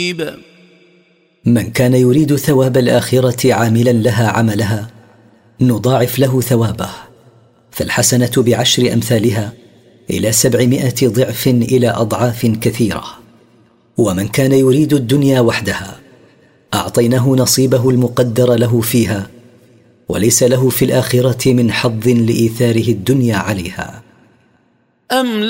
من كان يريد ثواب الآخرة عاملا لها عملها نضاعف له ثوابه، فالحسنة ب10 أمثالها إلى 700 ضعف إلى أضعاف كثيرة. ومن كان يريد الدنيا وحدها أعطيناه نصيبه المقدر له فيها، وليس له في الآخرة من حظ لإيثاره الدنيا عليها.